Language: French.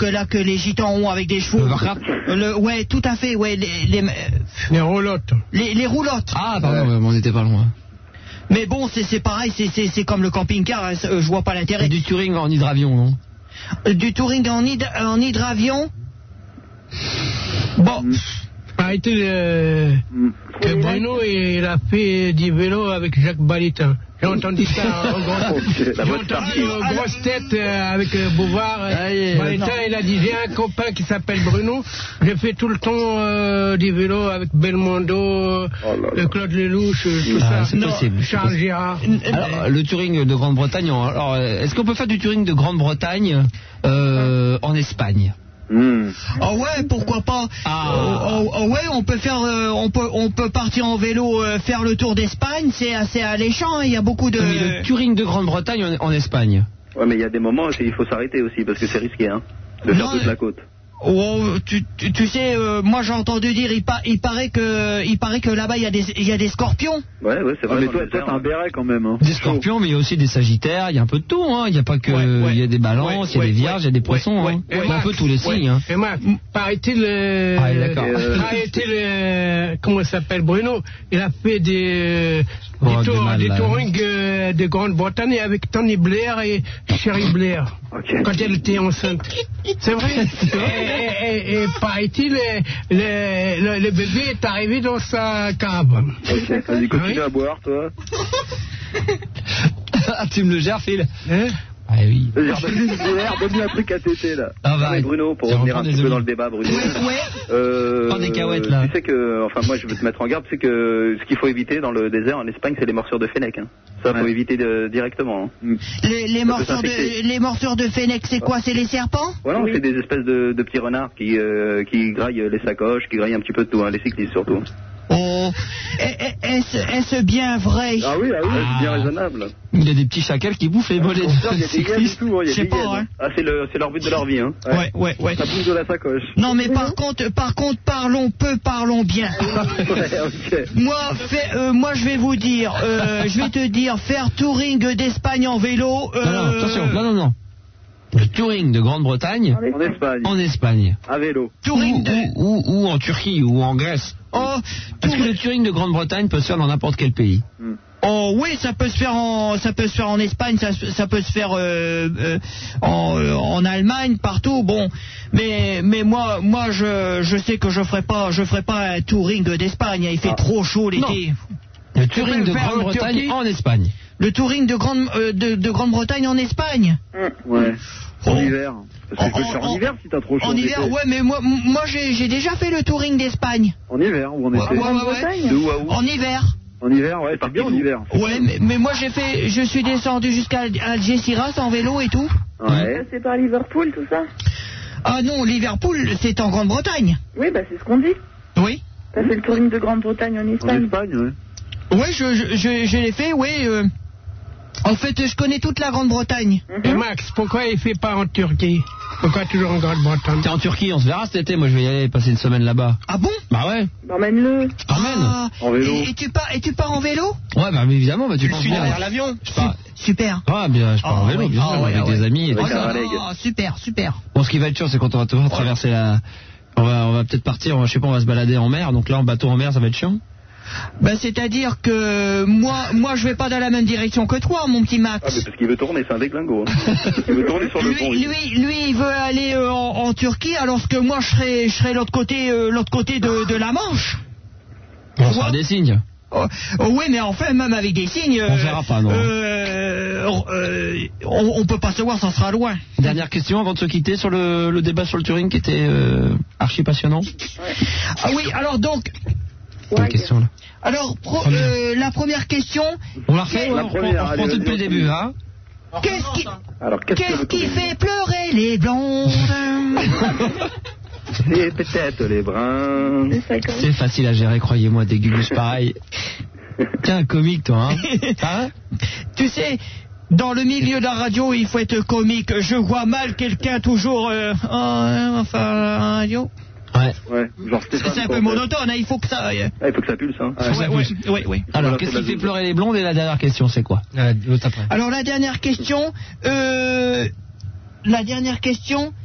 que les gitans ont avec des chevaux. Ouais, tout à fait, ouais, les roulottes. Les roulottes. Ah, pardon, on n'était pas loin. Mais bon, c'est pareil, c'est comme le camping-car, hein, je vois pas l'intérêt. Et du touring en hydravion, non? Du touring en hydravion. Bon. Arrêtez que Bruno, il a fait du vélo avec Jacques Balitin. J'ai entendu ça en grosse tête avec Bouvard. Balitin, il a dit, j'ai un copain qui s'appelle Bruno, j'ai fait tout le temps du vélo avec Belmondo, Claude Lelouch, tout ça. C'est possible. Charles Gérard. Alors, le touring de Grande-Bretagne, alors, est-ce qu'on peut faire du touring de Grande-Bretagne en Espagne? Oh ouais, pourquoi pas. Oh ouais, on peut faire, on peut partir en vélo, faire le tour d'Espagne. C'est assez alléchant. Il y a beaucoup de. Mais le touring de Grande-Bretagne en Espagne. Ouais, mais il y a des moments où il faut s'arrêter aussi parce que c'est risqué, hein, de faire toute la côte. Oh, tu sais, moi j'ai entendu dire, il paraît que là-bas il y a des scorpions. Ouais, c'est vrai. Mais toi t'as un béret quand même. Hein. Des scorpions, mais il y a aussi des sagittaires, il y a un peu de tout, hein. Il n'y a pas que, il y a des balances, il y a des vierges, il y a des poissons, hein. Il y a un peu tous les signes, hein. Et moi, paraît-il comment il s'appelle, Bruno, il a fait des tourings de Grande-Bretagne avec Tony Blair et Sherry Blair. Quand elle était enceinte. C'est vrai. Et paraît-il, le bébé est arrivé dans sa caravane. Ok, vas-y, continue à boire, toi. Tu me le gères, Phil? Ah oui. Donne-lui un truc à téter là. Bruno, pour revenir un petit peu dans le débat, Bruno. Prends des cahuètes là. Tu sais que, enfin moi je veux te mettre en garde, c'est que ce qu'il faut éviter dans le désert en Espagne, c'est les morsures de fennec. Hein. Ça faut éviter directement. Hein. Les morsures de fennec, c'est quoi? C'est les serpents? Voilà, c'est des espèces de petits renards qui graillent les sacoches, qui graillent un petit peu de tout, hein, les cyclistes surtout. Oh, est-ce bien vrai? Ah oui, c'est bien raisonnable. Il y a des petits chacals qui bouffent les mollets de cyclistes. Je sais pas, hein. Ah, c'est leur but de leur vie, hein. Ouais. Ça pousse de la sacoche. Non, mais par contre, parlons bien. Okay. Moi, je vais vous dire, je vais te dire, faire touring d'Espagne en vélo. Non, attention, non. Le touring de Grande-Bretagne en Espagne. À vélo. Touring ou en Turquie ou en Grèce. Est-ce que le touring de Grande-Bretagne peut se faire dans n'importe quel pays? Oh oui, ça peut se faire en Espagne, ça peut se faire en Allemagne, partout. Bon, mais moi je sais que je ferai pas un touring d'Espagne. Il fait trop chaud l'été. Le touring de Grande-Bretagne en Espagne. Le touring de Grande-Bretagne en Espagne. Ouais. En hiver. Parce que je peux le faire en hiver si t'as trop chaud. En hiver, ouais, mais moi j'ai déjà fait le touring d'Espagne. En hiver ou en été? Ouais. De où à où? En hiver. En hiver, ouais, c'est bien en hiver. Ouais, mais moi je suis descendu jusqu'à Algeciras en vélo et tout. Ouais. C'est par Liverpool, tout ça? Ah non, Liverpool, c'est en Grande-Bretagne. Oui, c'est ce qu'on dit. Oui. T'as fait le touring de Grande-Bretagne en Espagne? En Espagne, ouais. Ouais, je l'ai fait, oui. En fait, je connais toute la Grande-Bretagne. Et Max, pourquoi il fait pas en Turquie? Pourquoi toujours en Grande-Bretagne? T'es en Turquie, on se verra cet été. Moi, je vais y aller passer une semaine là-bas. Ah bon? Bah ouais. Emmène-le. En vélo. Et tu pars en vélo? Ouais, mais évidemment, tu penses bien. Derrière l'avion. Super. Ah bien, je pars en vélo, bien sûr, avec des amis. Et tout ça. Super. Bon, ce qui va être chiant, c'est quand on va devoir traverser la... On va peut-être partir, je sais pas, on va se balader en mer. Donc là, en bateau en mer, ça va être chiant. C'est-à-dire que moi je vais pas dans la même direction que toi, mon petit Max. Ah, mais parce qu'il veut tourner, c'est un déglingo. Hein. Il veut tourner sur le pont. Lui, il veut aller en Turquie, alors que moi je serai l'autre côté de la Manche. On fera des signes. Oui, mais enfin, même avec des signes... On verra pas, non. On peut pas se voir, ça sera loin. Dernière question avant de se quitter sur le débat sur le touring qui était archi passionnant. Ah oui, alors donc... Quelle question là? Alors, la première question... On la refait, on reprend tout depuis le début, hein? Qu'est-ce qui fait pleurer les blondes? C'est peut-être les bruns. C'est facile à gérer, croyez-moi, des gugus pareils. T'es un comique, toi, hein? Tu sais, dans le milieu de la radio, il faut être comique. Je vois mal quelqu'un toujours... enfin, la radio... Ouais. Genre c'est un peu monotone, hein, il faut que ça... il faut que ça pulse, hein. Ouais. Alors, qu'est-ce qui fait pleurer les blondes? Et la dernière question, c'est quoi? L'autre après. Alors, la dernière question...